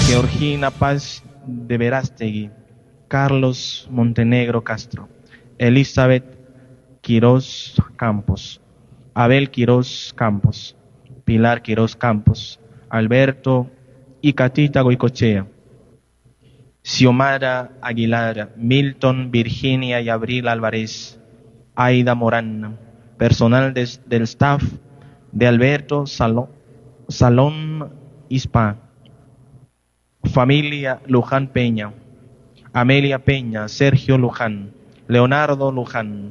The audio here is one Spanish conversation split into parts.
Georgina Paz de Verástegui, Carlos Montenegro Castro, Elizabeth Quirós Campos, Abel Quirós Campos, Pilar Quirós Campos, Alberto y Catita Goicochea, Xiomara Aguilar, Milton, Virginia y Abril Álvarez, Aida Morán, personal del staff de Alberto Salón Hispa, familia Luján Peña, Amelia Peña, Sergio Luján, Leonardo Luján,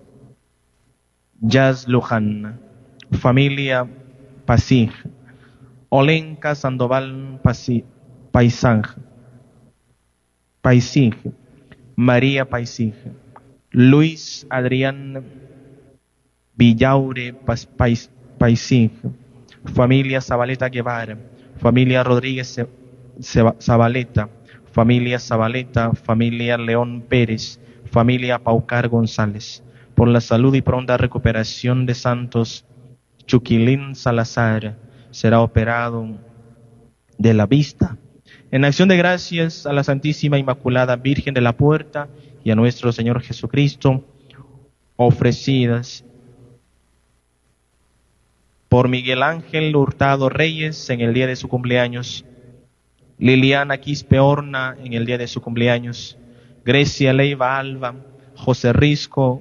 Jazz Luján, familia Pasig, Olenka Sandoval Paisig, María Paisig, Luis Adrián Villaure Paisig, familia Zabaleta Guevara, familia Rodríguez Zabaleta, familia Zabaleta, familia León Pérez, familia Paucar González, por la salud y pronta recuperación de Santos Chuquilín Salazar, será operado de la vista. En acción de gracias a la Santísima Inmaculada Virgen de la Puerta y a nuestro Señor Jesucristo, ofrecidas por Miguel Ángel Hurtado Reyes en el día de su cumpleaños, Liliana Quispe Horna en el día de su cumpleaños, Grecia Leiva Alba, José Risco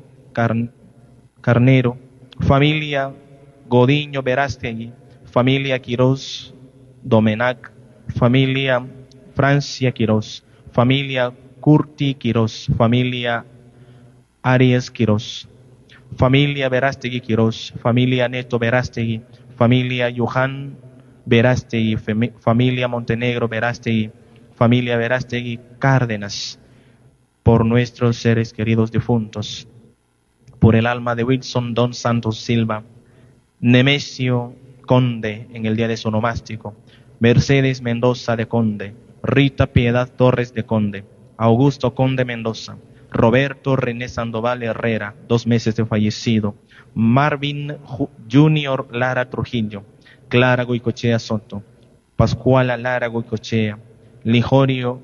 Carnero, familia Godiño Verástegui, familia Quirós Domenac, familia Francia Quirós, familia Curti Quirós, familia Arias Quirós, familia Verástegui Quirós, familia Neto Verástegui, familia Johan Verástegui, familia Montenegro Verástegui, familia Verástegui Cárdenas, por nuestros seres queridos difuntos, por el alma de Wilson Don Santos Silva, Nemesio Conde en el día de su onomástico, Mercedes Mendoza de Conde, Rita Piedad Torres de Conde, Augusto Conde Mendoza, Roberto René Sandoval Herrera, 2 meses de fallecido, Marvin Junior Lara Trujillo, Clara Goicochea Soto, Pascuala Lara Goicochea, Ligorio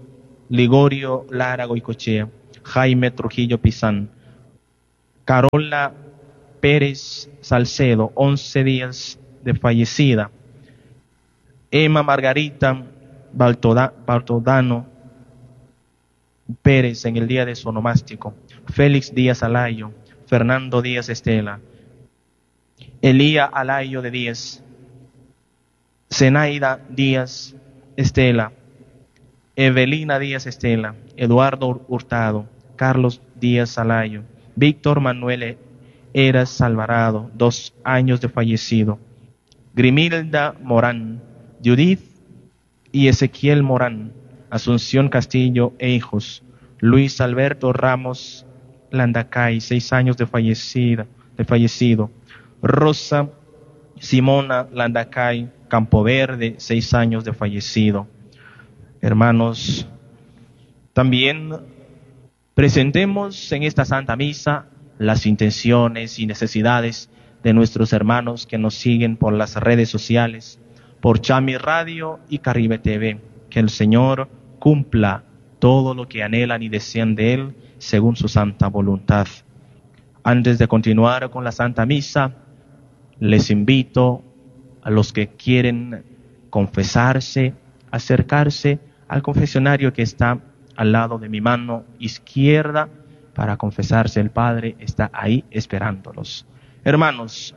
Lara Goicochea, Jaime Trujillo Pizán, Carola Pérez Salcedo, 11 días de fallecida, Emma Margarita Baltodano Pérez en el día de su onomástico, Félix Díaz Alayo, Fernando Díaz Estela, Elía Alayo de Díaz, Zenaida Díaz Estela, Evelina Díaz Estela, Eduardo Hurtado, Carlos Díaz Alayo, Víctor Manuel Eras Alvarado, 2 años de fallecido, Grimilda Morán, Judith y Ezequiel Morán, Asunción Castillo e hijos, Luis Alberto Ramos Landacay, 6 años de fallecido, Rosa Simona Landacay Campoverde, 6 años de fallecido. Hermanos, también presentemos en esta Santa Misa las intenciones y necesidades de nuestros hermanos que nos siguen por las redes sociales, por Chami Radio y Caribe TV. Que el Señor cumpla todo lo que anhelan y desean de Él según su santa voluntad. Antes de continuar con la Santa Misa, les invito a los que quieren confesarse, acercarse al confesionario que está al lado de mi mano izquierda para confesarse. El Padre está ahí esperándolos. Hermanos,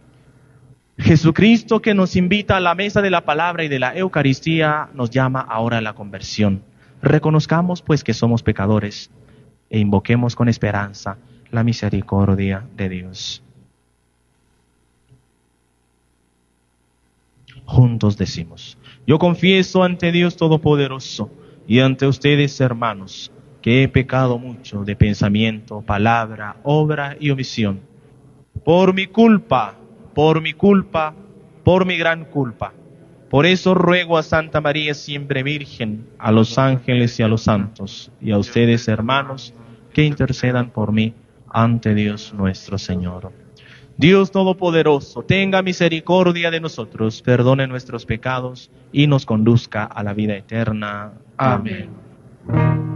Jesucristo, que nos invita a la mesa de la palabra y de la Eucaristía, nos llama ahora a la conversión. Reconozcamos pues que somos pecadores e invoquemos con esperanza la misericordia de Dios. Juntos decimos: yo confieso ante Dios Todopoderoso y ante ustedes, hermanos, que he pecado mucho de pensamiento, palabra, obra y omisión. Por mi culpa, por mi gran culpa. Por eso ruego a Santa María siempre Virgen, a los ángeles y a los santos, y a ustedes, hermanos, que intercedan por mí ante Dios nuestro Señor. Dios Todopoderoso, tenga misericordia de nosotros, perdone nuestros pecados y nos conduzca a la vida eterna. Amén.